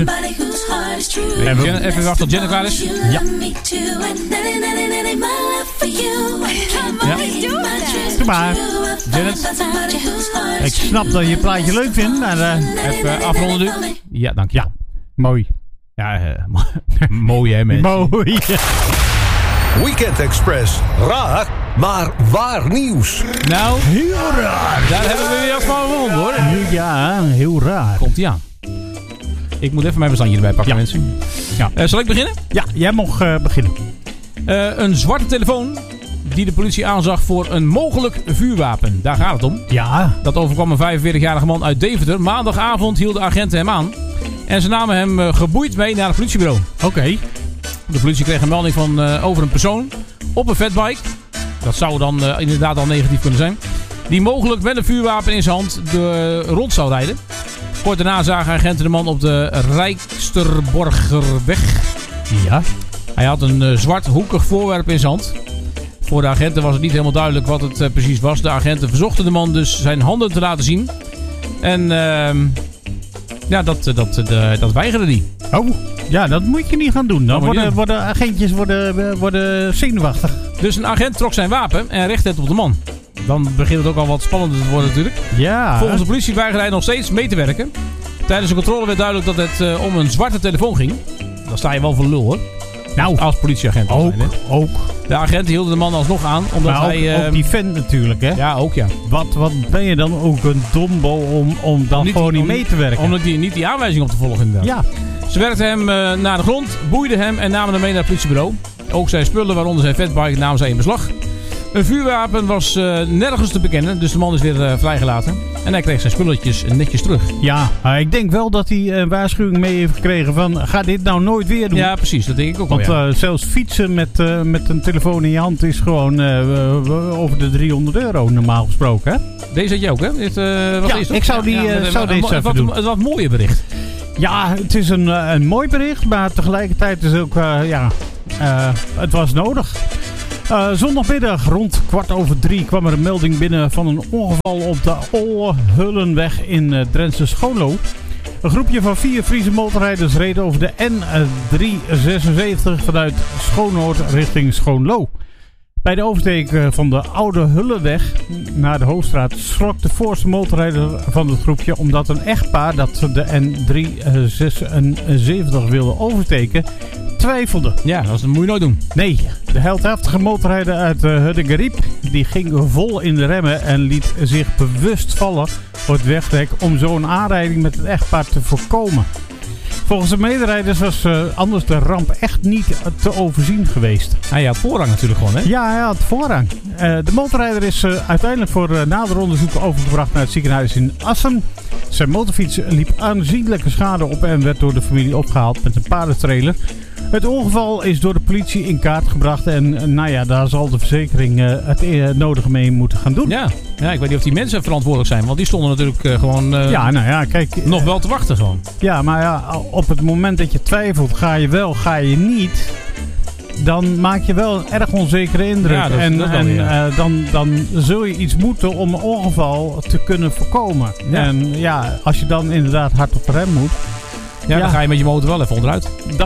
mensen. Even wachten tot Jenna klaar is. Ja. Doe maar. Janet. Ik snap dat je het plaatje leuk vindt, maar... Even afronden nu. Ja, dank je. Ja, mooi. Ja, mooi hè mensen. Mooi. Weekend Express. Raar, maar waar nieuws. Nou, Heel raar. daar hebben we weer wat van gevonden hoor. Ja, heel raar. Komt ie aan. Ik moet even mijn bestandje erbij pakken, Ja. mensen. Ja. Zal ik beginnen? Ja, jij mag beginnen. Een zwarte telefoon die de politie aanzag voor een mogelijk vuurwapen. Daar gaat het om. Ja. Dat overkwam een 45-jarige man uit Deventer. Maandagavond hielden agenten hem aan. En ze namen hem geboeid mee naar het politiebureau. Oké. De politie kreeg een melding van over een persoon op een fatbike. Dat zou dan inderdaad al negatief kunnen zijn. Die mogelijk met een vuurwapen in zijn hand rond zou rijden. Kort daarna zagen agenten de man op de Rijksterborgerweg. Ja. Hij had een zwart hoekig voorwerp in zijn hand. Voor de agenten was het niet helemaal duidelijk wat het precies was. De agenten verzochten de man dus zijn handen te laten zien. En dat weigerde hij. Oh, ja, dat moet je niet gaan doen. Dan moet je niet worden agentjes worden zenuwachtig. Dus een agent trok zijn wapen en richtte het op de man. Dan begint het ook al wat spannender te worden natuurlijk. Ja. Volgens de politie weigerde hij nog steeds mee te werken. Tijdens de controle werd duidelijk dat het om een zwarte telefoon ging. Dan sta je wel voor lul hoor. Nou, Als politieagent. ook. De agenten hielden de man alsnog aan. Omdat Maar hij, ook die vent natuurlijk, hè? Ja, ook ja. Wat ben je dan ook een dombo om dan gewoon niet mee te werken? Omdat hij niet die aanwijzing op te volgen inderdaad. Ja. Ze werkten hem naar de grond, boeiden hem en namen hem mee naar het politiebureau. Ook zijn spullen, waaronder zijn fatbike, namen zij in beslag. Een vuurwapen was nergens te bekennen, dus de man is weer vrijgelaten. En hij kreeg zijn spulletjes netjes terug. Ja, ik denk wel dat hij een waarschuwing mee heeft gekregen van... ga dit nou nooit weer doen. Ja, precies. Dat denk ik ook Want wel, ja. zelfs fietsen met een telefoon in je hand is gewoon over de €300 normaal gesproken, hè? Deze had je ook, hè? Ik zou deze even doen. Een wat mooier bericht. Ja, het is een mooi bericht, maar tegelijkertijd is het ook... het was nodig. Zondagmiddag rond 2:15 kwam er een melding binnen van een ongeval op de Ollehullenweg in Drentse Schoonlo. Een groepje van 4 Friese motorrijders reed over de N376 vanuit Schoonoord richting Schoonlo. Bij de oversteek van de Oude Hulleweg naar de Hoofdstraat schrok de voorste motorrijder van het groepje omdat een echtpaar dat de N376 wilde oversteken twijfelde. Ja, dat moet je nooit doen. Nee, de heldhaftige motorrijder uit Huddegeriep die ging vol in de remmen en liet zich bewust vallen op het wegdek om zo'n aanrijding met het echtpaar te voorkomen. Volgens de mederijders was anders de ramp echt niet te overzien geweest. Hij had voorrang natuurlijk gewoon, hè? Ja, hij had voorrang. De motorrijder is uiteindelijk voor nader onderzoek overgebracht naar het ziekenhuis in Assen. Zijn motorfiets liep aanzienlijke schade op en werd door de familie opgehaald met een paardentrailer. Het ongeval is door de politie in kaart gebracht en daar zal de verzekering het nodige mee moeten gaan doen. Ja, ik weet niet of die mensen verantwoordelijk zijn, want die stonden natuurlijk gewoon kijk, nog wel te wachten gewoon. Ja, maar ja, op het moment dat je twijfelt, ga je wel, ga je niet, dan maak je wel een erg onzekere indruk. Ja, dan zul je iets moeten om een ongeval te kunnen voorkomen. Ja. En ja, als je dan inderdaad hard op de rem moet... Ja, dan ga je met je motor wel even onderuit.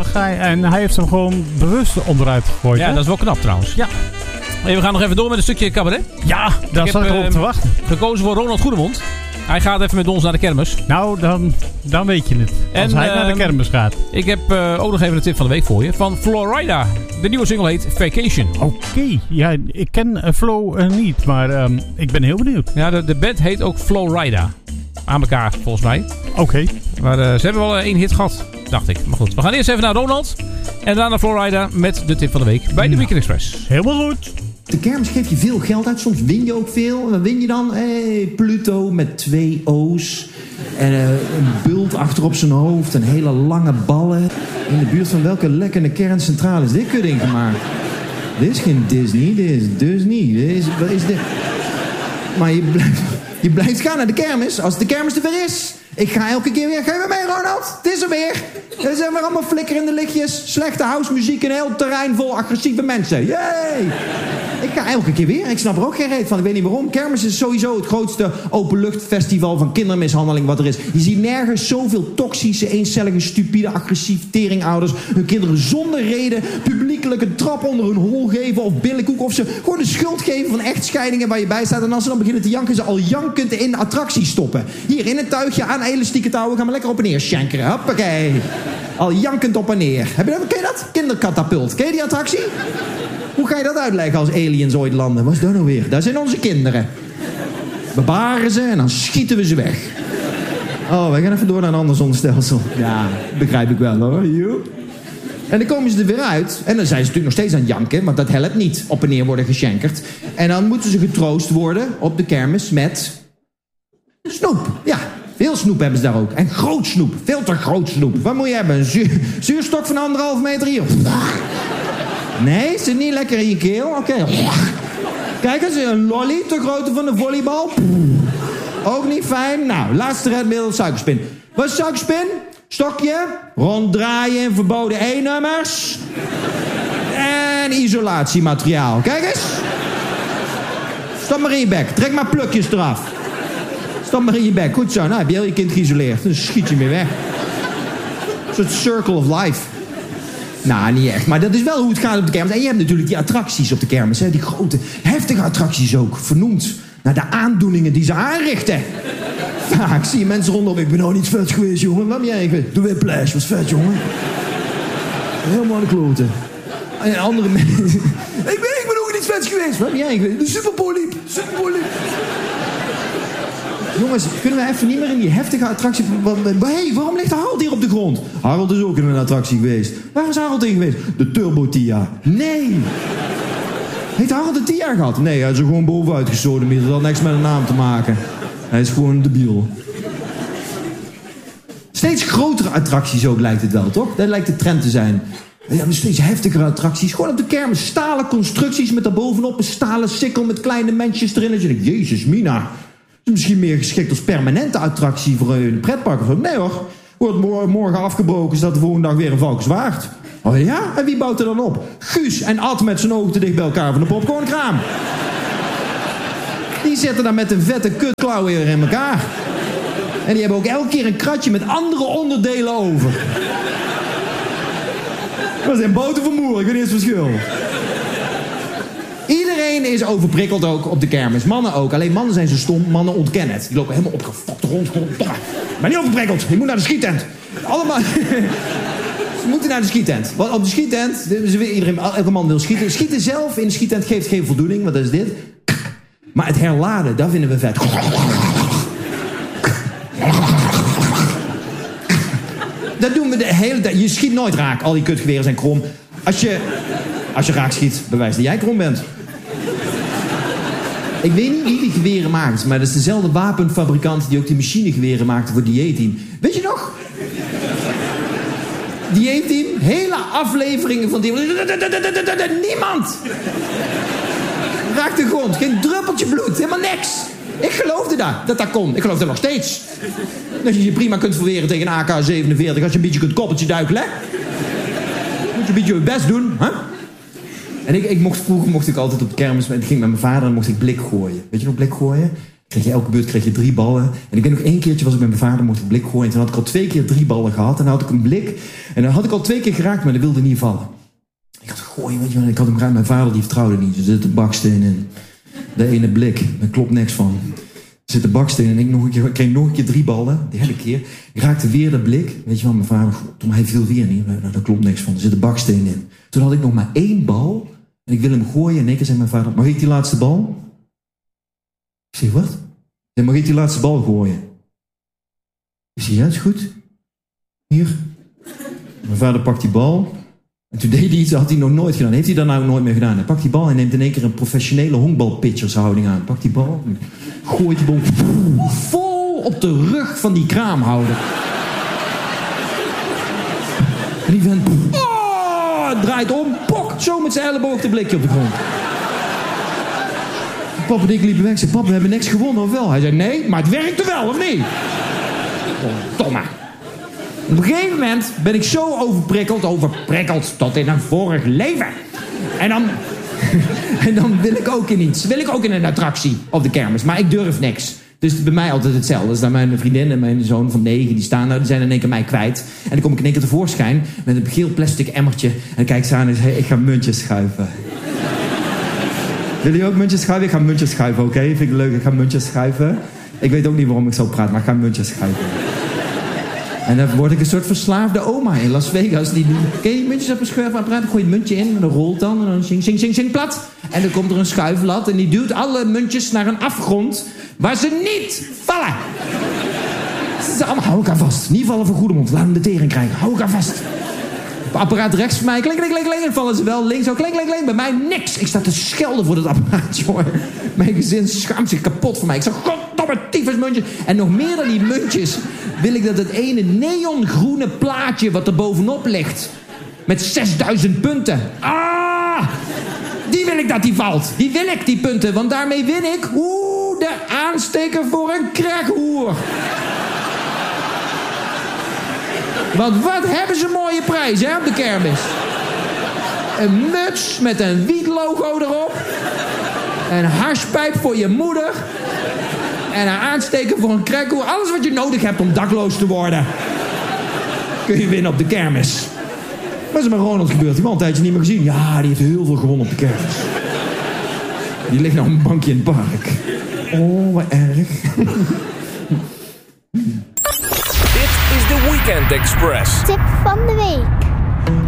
En hij heeft hem gewoon bewust onderuit gegooid. Ja, hè? dat is wel knap trouwens. Ja. Hey, we gaan nog even door met een stukje cabaret. Ja, daar zat ik op te wachten. Gekozen voor Ronald Goedemond. Hij gaat even met ons naar de kermis. Nou, dan weet je het. Als hij naar de kermis gaat. Ik heb ook nog even een tip van de week voor je. Van Florida. De nieuwe single heet Vacation. Oké. Ja, ik ken Flo niet, maar ik ben heel benieuwd. Ja, de band heet ook Florida. Aan elkaar, volgens mij. Oké. Maar ze hebben wel 1 hit gehad, dacht ik. Maar goed, we gaan eerst even naar Ronald. En daarna Florida met de tip van de week bij de Weekend Express. Helemaal goed. De kermis geeft je veel geld uit. Soms win je ook veel. En wat win je dan? Pluto met 2 O's. En een bult achter op zijn hoofd. En hele lange ballen. In de buurt van welke lekkere kerncentrale is dit kudding gemaakt? Dit is geen Disney. Dit is Disney. Wat is dit? Maar je blijft gaan naar de kermis als de kermis er weer is. Ik ga elke keer weer. Ga je mee, Ronald? Het is er weer. Het is weer allemaal flikkerende lichtjes. Slechte housemuziek en een heel terrein vol agressieve mensen. Yay! Ik ga elke keer weer. Ik snap er ook geen reet van. Ik weet niet waarom. Kermis is sowieso het grootste openluchtfestival van kindermishandeling wat er is. Je ziet nergens zoveel toxische, eencellige, stupide, agressieve teringouders hun kinderen zonder reden publiekelijk een trap onder hun hol geven of billenkoek of ze gewoon de schuld geven van echtscheidingen waar je bij staat. En als ze dan beginnen te janken, ze al jankend in de attractie stoppen. Hier in een tuigje aan elastieke touwen gaan we lekker op en neer shankeren. Hoppakee. Al jankend op en neer. Ken je dat? Kinderkatapult. Ken je die attractie? Hoe ga je dat uitleggen als aliens ooit landen? Wat is dat nou weer? Dat zijn onze kinderen. We baren ze en dan schieten we ze weg. Oh, wij gaan even door naar een ander zonnestelsel. Ja, begrijp ik wel hoor. Joep. En dan komen ze er weer uit. En dan zijn ze natuurlijk nog steeds aan het janken. Want dat helpt niet. Op en neer worden geshankerd. En dan moeten ze getroost worden op de kermis met snoep. Ja, veel snoep hebben ze daar ook. En groot snoep. Veel te groot snoep. Wat moet je hebben? Een zuurstok van 1,5 meter hier. Nee, zit niet lekker in je keel. Oké. Kijk eens, een lolly te grootte van een volleybal. Ook niet fijn. Nou, laatste redmiddel, suikerspin. Wat is suikerspin? Stokje, ronddraaien in verboden E-nummers. En isolatiemateriaal. Kijk eens. Stop maar in je bek. Trek maar plukjes eraf. Stop maar in je bek. Goed zo. Nou heb je heel je kind geïsoleerd. Dan schiet je meer weg. Een soort circle of life. Nou, niet echt. Maar dat is wel hoe het gaat op de kermis. En je hebt natuurlijk die attracties op de kermis. Hè? Die grote, heftige attracties ook. Vernoemd naar de aandoeningen die ze aanrichten. Vaak zie je mensen rondom. Ik ben nou niet vet geweest, jongen. Wat ben jij eigenlijk? De Whiplash was vet, jongen. Helemaal aan de kloten. En andere mensen. Ik ben ook niet vet geweest. Wat ben jij eigenlijk? De Superpoliep. Jongens, kunnen we even niet meer in die heftige attractie... Hé, waarom ligt Harold hier op de grond? Harold is ook in een attractie geweest. Waar is Harold in geweest? De Turbo Tia. Nee! Heeft Harold een Tia gehad? Nee, hij is er gewoon bovenuit gestoten. Dat had niks met een naam te maken. Hij is gewoon debiel. Steeds grotere attracties ook lijkt het wel, toch? Dat lijkt de trend te zijn. We hebben steeds heftigere attracties. Gewoon op de kermis. Stalen constructies met daarbovenop een stalen sikkel met kleine mensjes erin. En je denkt, jezus, Mina... Misschien meer geschikt als permanente attractie voor een pretpark of zo. Nee hoor, wordt morgen afgebroken, staat de volgende dag weer een Valkenswaard. Oh ja, en wie bouwt er dan op? Guus en Ad met zijn ogen te dicht bij elkaar van de popcornkraam. Die zitten dan met een vette kutklauw weer in elkaar. En die hebben ook elke keer een kratje met andere onderdelen over. Dat zijn boten van moer, ik weet niet eens het verschil. Iedereen is overprikkeld ook op de kermis. Mannen ook. Alleen mannen zijn zo stom. Mannen ontkennen het. Die lopen helemaal opgefokt rond. Maar niet overprikkeld. Je moet naar de schiettent. Allemaal. Ze moeten naar de schiettent. Want op de schiettent... Elke man wil schieten. Schieten zelf in de schiettent geeft geen voldoening. Want dat is dit. Maar het herladen, dat vinden we vet. Dat doen we de hele tijd. Je schiet nooit raak. Al die kutgeweren zijn krom. Als je raak schiet, bewijst dat jij krom bent. Ik weet niet wie die geweren maakt, maar dat is dezelfde wapenfabrikant die ook die machinegeweren maakte voor Dieetteam. Weet je nog? Dieetteam, hele afleveringen van die... Niemand raakt de grond, geen druppeltje bloed, helemaal niks. Ik geloofde dat kon. Ik geloof dat nog steeds. Dat je je prima kunt verweren tegen een AK-47 als je een beetje kunt koppeltje duikelen. Moet je een beetje je best doen, hè? En vroeger mocht ik altijd op de kermis, ik ging met mijn vader en mocht ik blik gooien. Weet je nog blik gooien? Elke beurt kreeg je 3 ballen. En ik weet nog 1 keertje was ik met mijn vader, mocht ik blik gooien. En toen had ik al 2 keer 3 ballen gehad. En dan had ik een blik. En dan had ik al 2 keer geraakt, maar dat wilde niet vallen. Ik had gooien, weet je wel. Ik had hem geraakt. Mijn vader die vertrouwde niet. Er zit een baksteen in. De ene blik. Daar klopt niks van. Er zit een baksteen en ik kreeg nog een keer 3 ballen. De hele keer. Ik raakte weer de blik. Weet je wel, mijn vader, toen hij viel weer niet. Daar klopt niks van. Er zit een baksteen in. Toen had ik nog maar 1 bal. En ik wil hem gooien. En in één keer zei mijn vader, mag ik die laatste bal? Ik zeg, wat? Ja, mag ik die laatste bal gooien? Ik zeg, ja, is goed. Hier. Mijn vader pakt die bal. En toen deed hij iets, dat had hij nog nooit gedaan. Heeft hij dat nou nooit meer gedaan? Hij pakt die bal en neemt in één keer een professionele honkbalpitchershouding aan. Pakt die bal, gooit die bal vol op de rug van die kraamhouder. En die vent draait om, pokt zo met zijn elleboog de blikje op de grond. Papa en ik liepen weg. Ik zei, papa, we hebben niks gewonnen, of wel? Hij zei, nee, maar het werkte wel, of niet? Domme. Op een gegeven moment ben ik zo overprikkeld tot in een vorig leven. En dan wil ik ook in iets. Wil ik ook in een attractie op de kermis. Maar ik durf niks. Dus het is bij mij altijd hetzelfde. Dus dan mijn vriendin en mijn zoon van 9, die staan daar. Die zijn in één keer mij kwijt. En dan kom ik in één keer tevoorschijn met een geel plastic emmertje. En dan kijk ik ze aan en zeg ik ga muntjes schuiven. Willen jullie ook muntjes schuiven? Ik ga muntjes schuiven, oké? Vind ik leuk, ik ga muntjes schuiven. Ik weet ook niet waarom ik zo praat, maar ik ga muntjes schuiven. En dan word ik een soort verslaafde oma in Las Vegas. Ken je muntjes op een schuifapparaat? Dan gooi je het muntje in en dan rolt dan. En dan zing, plat. En dan komt er een schuiflat en die duwt alle muntjes naar een afgrond waar ze niet vallen. Ze allemaal, hou ik aan vast. Niet vallen voor Goedemond. Laat hem de tering krijgen. Hou ik aan vast. Het apparaat rechts van mij, klink. En vallen ze wel links, ook klink. Bij mij niks. Ik sta te schelden voor dat apparaat, jongen. Mijn gezin schaamt zich kapot voor mij. Ik zeg, goddomme tyfusmuntjes. En nog meer dan die muntjes wil ik dat het ene neongroene plaatje wat er bovenop ligt. Met 6000 punten. Ah! Die wil ik dat die valt. Die wil ik, die punten. Want daarmee win ik, de aansteker voor een krakhoer. Want wat hebben ze mooie prijzen, hè, op de kermis. Een muts met een wietlogo erop. Een harspijp voor je moeder. En een aansteker voor een krakhoer. Alles wat je nodig hebt om dakloos te worden. Kun je winnen op de kermis. Wat is er met Ronald gebeurd? Die man een tijdje niet meer gezien. Ja, die heeft heel veel gewonnen op de kermis. Die ligt nou op een bankje in het park. Oh, wat erg. Dit is de Weekend Express. Tip van de week.